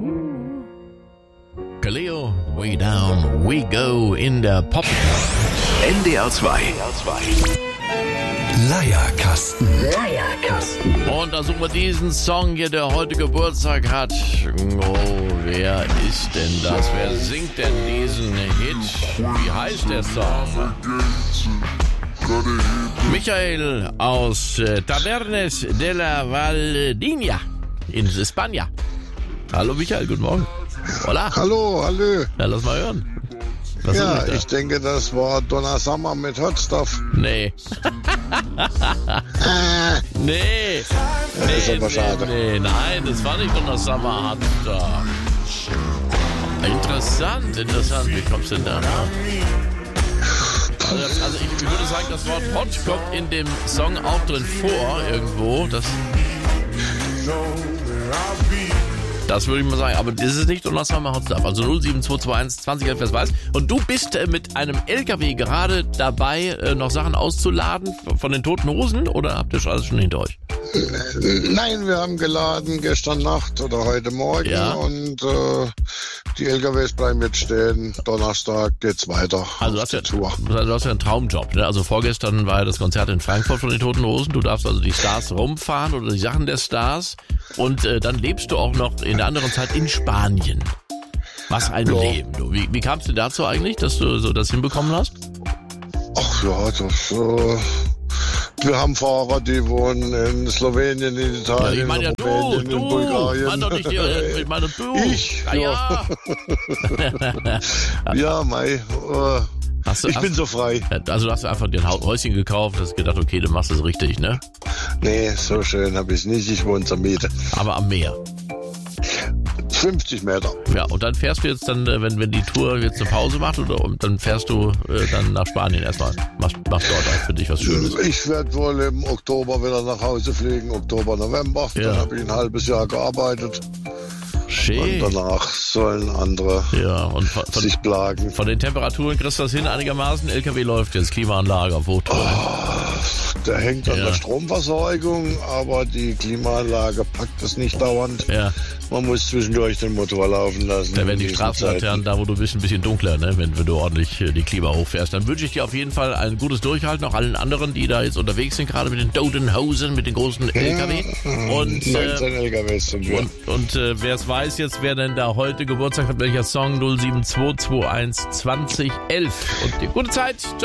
Kaleo, Way Down, We Go in der Pop. NDR 2. Leierkasten. Und da suchen wir diesen Song hier, der heute Geburtstag hat. Oh, wer ist denn das? Wer singt denn diesen Hit? Wie heißt der Song? Michael aus Tabernes de la Valdinia in Spanien. Hallo Michael, guten Morgen. Hola. Hallo. Ja, lass mal hören. Was Ja, ich denke, das war Donna Summer mit Hot Stuff. Nee. Nee. Das ist aber schade. Nee, nein, das war nicht Donna Summer Hot Stuff. Interessant. Wie kommst du denn da drauf? Also ich würde sagen, das Wort Hot kommt in dem Song auch drin vor, irgendwo. Das würde ich mal sagen, aber das ist nicht und lass mal Hot Stuff. Also 07221 20 wer es weiß. Und du bist mit einem LKW gerade dabei, noch Sachen auszuladen von den Toten Hosen oder habt ihr alles schon hinter euch? Nein, wir haben geladen gestern Nacht oder heute Morgen und die LKWs bleiben jetzt stehen. Donnerstag geht's weiter. Also du hast ja einen Traumjob, ne? Also vorgestern war ja das Konzert in Frankfurt von den Toten Hosen. Du darfst also die Stars rumfahren oder die Sachen der Stars und dann lebst du auch noch in der anderen Zeit in Spanien. Was ein Leben. Du. Wie kamst du dazu eigentlich, dass du so das hinbekommen hast? Ach ja, das wir haben Fahrer, die wohnen in Slowenien, in Italien, ich meine ja in Rumänien, in Bulgarien. Mann, doch nicht ich meine du. Ich? Ja. Ja, Mai. Ich bin so frei. Also du hast einfach dir ein Häuschen gekauft, hast gedacht, okay, du machst es richtig, ne? Nee, so schön habe ich es nicht. Ich wohne zur Miete. Aber am Meer. 50 Meter. Ja, und dann fährst du jetzt dann, wenn die Tour jetzt eine Pause macht, dann fährst du dann nach Spanien erstmal. Machst dort auch für dich was Schönes. Ich werde wohl im Oktober wieder nach Hause fliegen, Oktober, November. Ja. Dann habe ich ein halbes Jahr gearbeitet. Schön. Und danach sollen andere sich plagen. Von den Temperaturen kriegst du das hin einigermaßen. LKW läuft jetzt, Klimaanlage auf Hochtouren. Der hängt an der Stromversorgung, aber die Klimaanlage packt es nicht dauernd. Ja. Man muss zwischendurch den Motor laufen lassen. Da werden die Straßenlaternen da, wo du bist, ein bisschen dunkler, ne? wenn du ordentlich die Klima hochfährst. Dann wünsche ich dir auf jeden Fall ein gutes Durchhalten, auch allen anderen, die da jetzt unterwegs sind, gerade mit den Toten Hosen, mit den großen LKW. Und 19 LKWs sind wir. Und wer es weiß jetzt, wer denn da heute Geburtstag hat, welcher Song 07221 2011. Und die gute Zeit.